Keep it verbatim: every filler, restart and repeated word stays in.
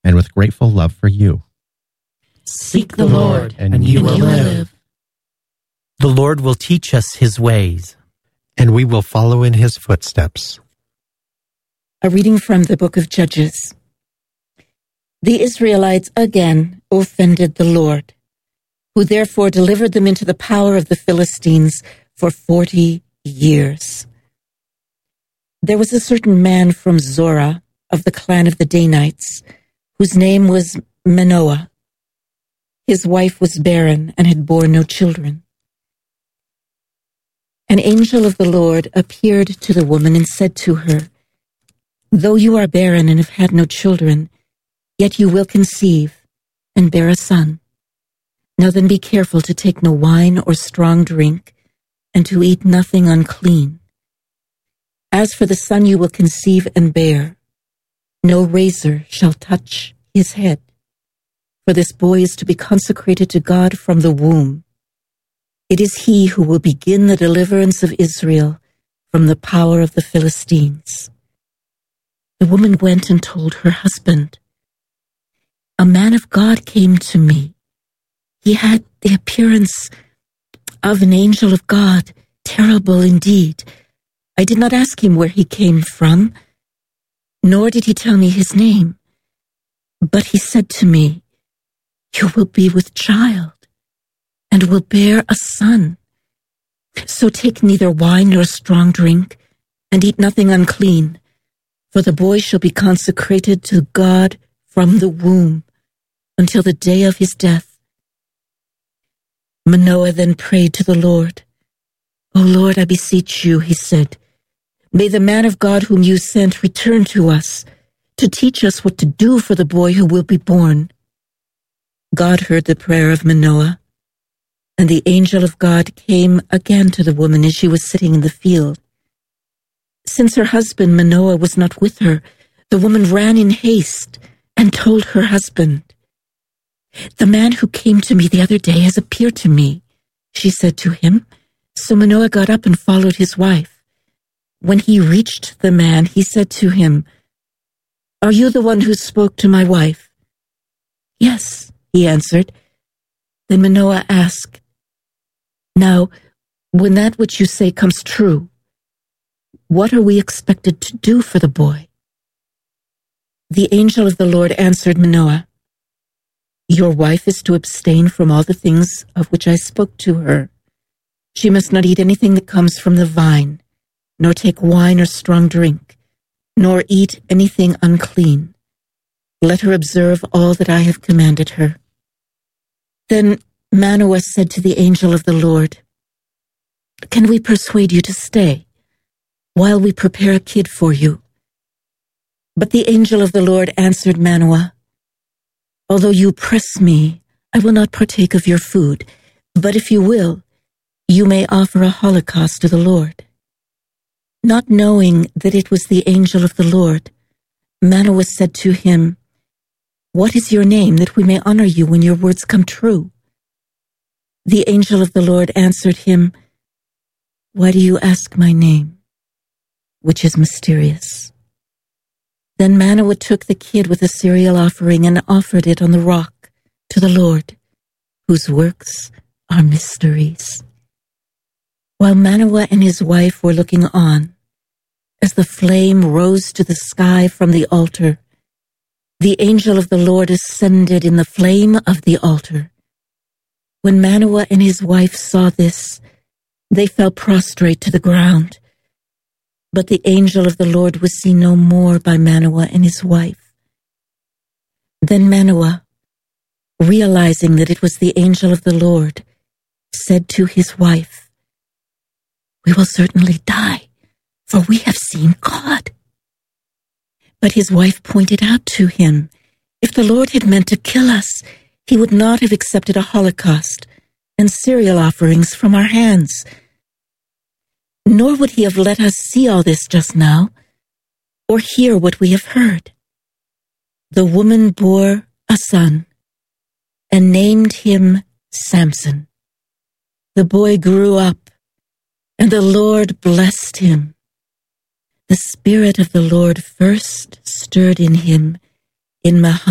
and with grateful love for you. Seek the Lord, and, and you will live. The Lord will teach us his ways, and we will follow in his footsteps. A reading from the book of Judges. The Israelites again offended the Lord, who therefore delivered them into the power of the Philistines for forty years. There was a certain man from Zorah of the clan of the Danites, whose name was Manoah. His wife was barren and had borne no children. An angel of the Lord appeared to the woman and said to her, "Though you are barren and have had no children, yet you will conceive and bear a son. Now then be careful to take no wine or strong drink, and to eat nothing unclean. As for the son you will conceive and bear, no razor shall touch his head, for this boy is to be consecrated to God from the womb. It is he who will begin the deliverance of Israel from the power of the Philistines." The woman went and told her husband, "A man of God came to me. He had the appearance of an angel of God, terrible indeed. I did not ask him where he came from, nor did he tell me his name. But he said to me, 'You will be with child, and will bear a son. So take neither wine nor strong drink, and eat nothing unclean, for the boy shall be consecrated to God from the womb until the day of his death.' Manoah then prayed to the Lord. 'O Lord, I beseech you,' he said, 'may the man of God whom you sent return to us, to teach us what to do for the boy who will be born.' God heard the prayer of Manoah, and the angel of God came again to the woman as she was sitting in the field. Since her husband Manoah was not with her, the woman ran in haste and told her husband. 'The man who came to me the other day has appeared to me,' she said to him. So Manoah got up and followed his wife. When he reached the man, he said to him, 'Are you the one who spoke to my wife?' 'Yes,' he answered. Then Manoah asked, 'Now, when that which you say comes true, what are we expected to do for the boy?' The angel of the Lord answered Manoah, 'Your wife is to abstain from all the things of which I spoke to her. She must not eat anything that comes from the vine, nor take wine or strong drink, nor eat anything unclean. Let her observe all that I have commanded her.' Then Manoah said to the angel of the Lord, 'Can we persuade you to stay while we prepare a kid for you?' But the angel of the Lord answered Manoah, 'Although you press me, I will not partake of your food, but if you will, you may offer a holocaust to the Lord.' Not knowing that it was the angel of the Lord, Manoah said to him, 'What is your name, that we may honor you when your words come true?' The angel of the Lord answered him, 'Why do you ask my name, which is mysterious?' Then Manoah took the kid with a cereal offering and offered it on the rock to the Lord, whose works are mysteries. While Manoah and his wife were looking on, as the flame rose to the sky from the altar, the angel of the Lord ascended in the flame of the altar. When Manoah and his wife saw this, they fell prostrate to the ground. But the angel of the Lord was seen no more by Manoah and his wife. Then Manoah, realizing that it was the angel of the Lord, said to his wife, 'We will certainly die, for we have seen God.' But his wife pointed out to him, 'If the Lord had meant to kill us, he would not have accepted a holocaust and cereal offerings from our hands. Nor would he have let us see all this just now, or hear what we have heard.' The woman bore a son and named him Samson. The boy grew up, and the Lord blessed him. The Spirit of the Lord first stirred in him in Mahanaim.